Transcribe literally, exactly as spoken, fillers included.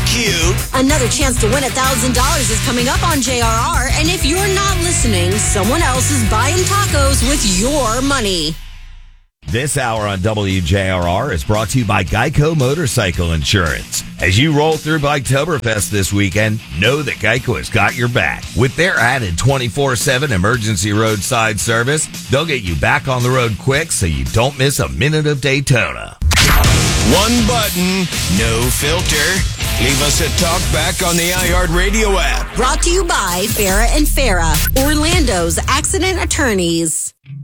cute. Another chance to win one thousand dollars is coming up on J R R, and if you're not listening, someone else is buying tacos with your money. This hour on W J R R is brought to you by Geico Motorcycle Insurance. As you roll through Biketoberfest this weekend, know that Geico has got your back. With their added twenty-four seven emergency roadside service, they'll get you back on the road quick so you don't miss a minute of Daytona. One button, no filter. Leave us a talk back on the iHeartRadio app. Brought to you by Farah and Farah, Orlando's accident attorneys.